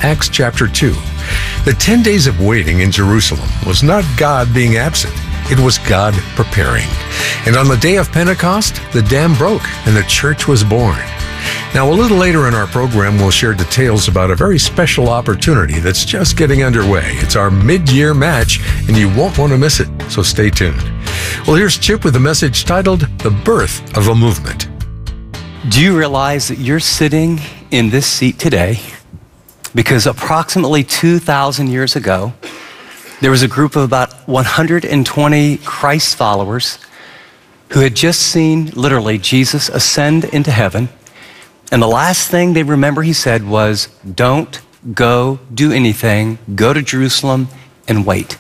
Acts chapter 2. The 10 days of waiting in Jerusalem was not God being absent. It was God preparing. And on the day of Pentecost, the dam broke and the church was born. Now, a little later in our program, we'll share details about a very special opportunity that's just getting underway. It's our mid-year match, and you won't want to miss it, so stay tuned. Well, here's Chip with a message titled, The Birth of a Movement. Do you realize that you're sitting in this seat today because approximately 2,000 years ago, there was a group of about 120 Christ followers who had just seen, literally, Jesus ascend into heaven. And the last thing they remember he said was, don't go do anything, go to Jerusalem and wait.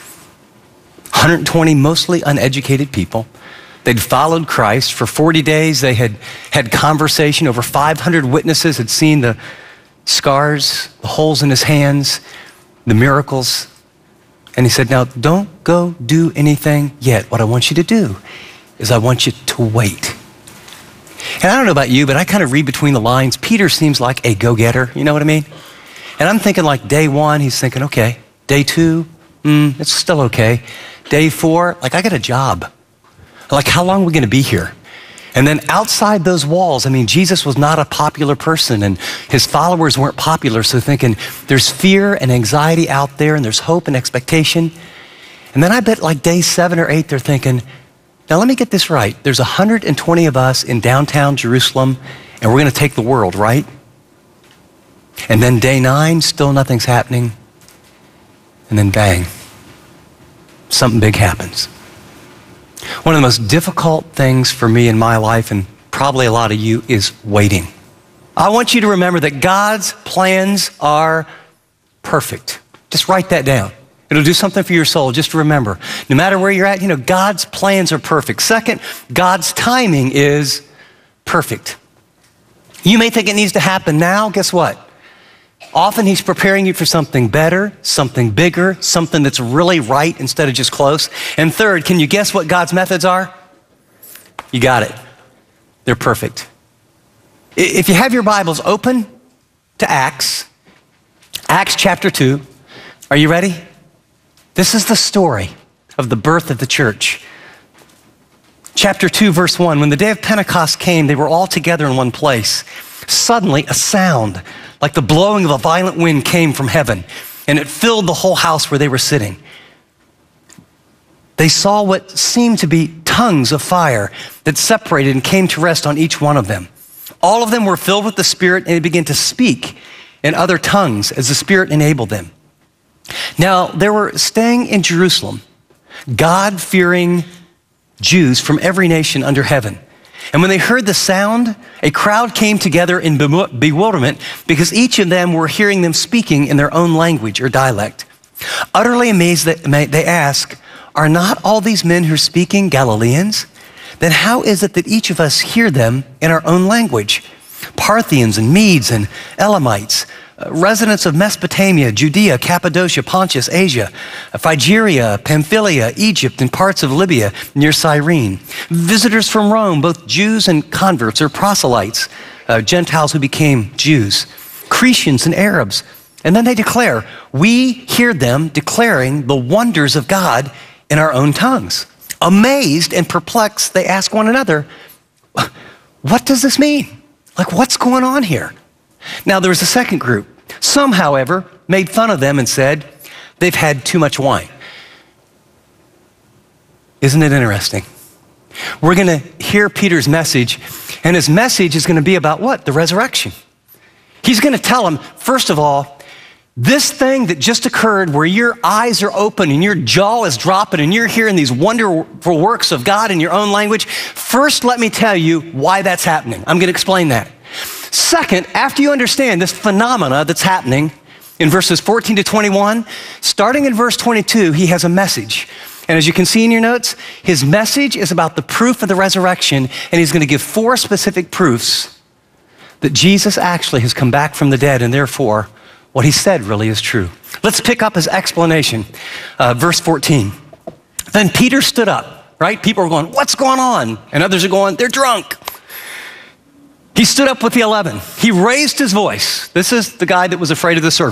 120 mostly uneducated people. They'd followed Christ for 40 days. They had had conversation. Over 500 witnesses had seen the scars, the holes in his hands, the miracles. And he said, now don't go do anything yet. What I want you to do is I want you to wait. And I don't know about you, but I kind of read between the lines. Peter seems like a go-getter, you know what I mean? And I'm thinking like day one, he's thinking, okay. Day two, it's still okay. Day four, like I got a job. Like how long are we gonna be here? And then outside those walls, I mean, Jesus was not a popular person and his followers weren't popular. So thinking there's fear and anxiety out there and there's hope and expectation. And then I bet like day 7 or 8, they're thinking, now let me get this right. There's 120 of us in downtown Jerusalem and we're gonna take the world, right? And then day 9, still nothing's happening. And then bang, something big happens. One of the most difficult things for me in my life, and probably a lot of you, is waiting. I want you to remember that God's plans are perfect. Just write that down. It'll do something for your soul. Just remember, no matter where you're at, God's plans are perfect. Second, God's timing is perfect. You may think it needs to happen now. Guess what? Often he's preparing you for something better, something bigger, something that's really right instead of just close. And third, can you guess what God's methods are? You got it. They're perfect. If you have your Bibles open to Acts chapter 2, are you ready? This is the story of the birth of the church. Chapter 2, verse 1, when the day of Pentecost came, they were all together in one place. Suddenly, a sound like the blowing of a violent wind came from heaven, and it filled the whole house where they were sitting. They saw what seemed to be tongues of fire that separated and came to rest on each one of them. All of them were filled with the Spirit, and they began to speak in other tongues as the Spirit enabled them. Now, there were staying in Jerusalem God-fearing Jews from every nation under heaven. And when they heard the sound, a crowd came together in bewilderment because each of them were hearing them speaking in their own language or dialect. Utterly amazed, they ask, are not all these men who are speaking Galileans? Then how is it that each of us hear them in our own language? Parthians and Medes and Elamites, residents of Mesopotamia, Judea, Cappadocia, Pontus, Asia, Phrygia, Pamphylia, Egypt, and parts of Libya near Cyrene. Visitors from Rome, both Jews and converts or proselytes, Gentiles who became Jews, Cretians and Arabs. And then they declare, we hear them declaring the wonders of God in our own tongues. Amazed and perplexed, they ask one another, what does this mean? Like, what's going on here? Now, there was a second group. Some, however, made fun of them and said, they've had too much wine. Isn't it interesting? We're going to hear Peter's message, and his message is going to be about what? The resurrection. He's going to tell them, first of all, this thing that just occurred where your eyes are open and your jaw is dropping and you're hearing these wonderful works of God in your own language, first let me tell you why that's happening. I'm going to explain that. Second, after you understand this phenomena that's happening in verses 14 to 21, starting in verse 22, he has a message. And as you can see in your notes, his message is about the proof of the resurrection, and he's going to give 4 specific proofs that Jesus actually has come back from the dead, and therefore what he said really is true. Let's pick up his explanation. Verse 14. Then Peter stood up, right? People are going, what's going on? And others are going, they're drunk. He stood up with the 11. He raised his voice. This is the guy that was afraid of the servant.